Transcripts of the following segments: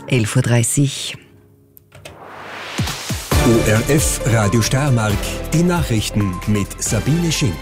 11.30 Uhr. ORF Radio Steiermark, die Nachrichten mit Sabine Schink.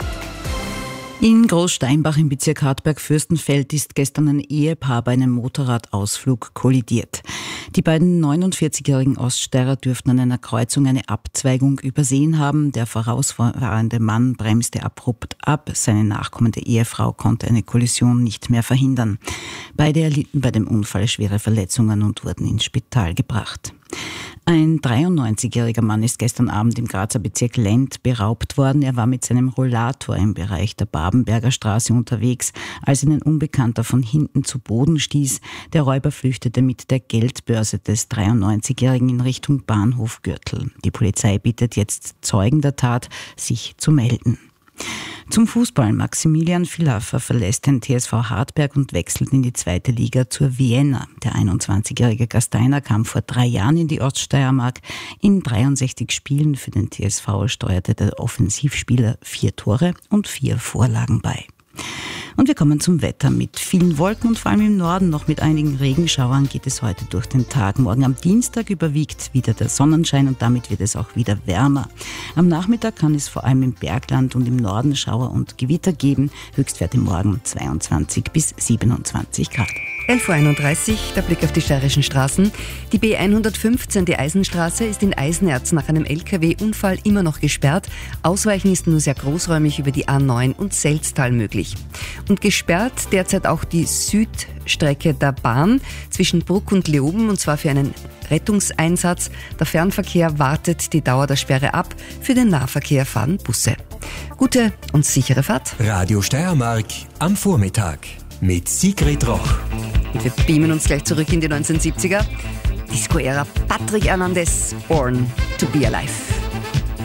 In Großsteinbach im Bezirk Hartberg-Fürstenfeld ist gestern ein Ehepaar bei einem Motorradausflug kollidiert. Die beiden 49-jährigen Oststeirer dürften an einer Kreuzung eine Abzweigung übersehen haben. Der vorausfahrende Mann bremste abrupt ab. Seine nachkommende Ehefrau konnte eine Kollision nicht mehr verhindern. Beide erlitten bei dem Unfall schwere Verletzungen und wurden ins Spital gebracht. Ein 93-jähriger Mann ist gestern Abend im Grazer Bezirk Lent beraubt worden. Er war mit seinem Rollator im Bereich der Babenberger Straße unterwegs, als ihn ein Unbekannter von hinten zu Boden stieß. Der Räuber flüchtete mit der Geldbörse des 93-jährigen in Richtung Bahnhof Gürtel. Die Polizei bittet jetzt Zeugen der Tat, sich zu melden. Zum Fußball. Maximilian Vilaffer verlässt den TSV Hartberg und wechselt in die 2. Liga zur Vienna. Der 21-jährige Gasteiner kam vor 3 Jahren in die Oststeiermark. In 63 Spielen für den TSV steuerte der Offensivspieler 4 Tore und 4 Vorlagen bei. Und wir kommen zum Wetter. Mit vielen Wolken und vor allem im Norden noch mit einigen Regenschauern geht es heute durch den Tag. Morgen am Dienstag überwiegt wieder der Sonnenschein und damit wird es auch wieder wärmer. Am Nachmittag kann es vor allem im Bergland und im Norden Schauer und Gewitter geben. Höchstwerte morgen 22 bis 27 Grad. 11.31 Uhr, der Blick auf die steirischen Straßen. Die B115, die Eisenstraße, ist in Eisenerz nach einem LKW-Unfall immer noch gesperrt. Ausweichen ist nur sehr großräumig über die A9 und Selztal möglich. Und gesperrt derzeit auch die Südstrecke der Bahn zwischen Bruck und Leoben, und zwar für einen Rettungseinsatz. Der Fernverkehr wartet die Dauer der Sperre ab. Für den Nahverkehr fahren Busse. Gute und sichere Fahrt. Radio Steiermark am Vormittag mit Sigrid Roch. Und wir beamen uns gleich zurück in die 1970er. Disco-Ära, Patrick Hernandez, Born to be Alive.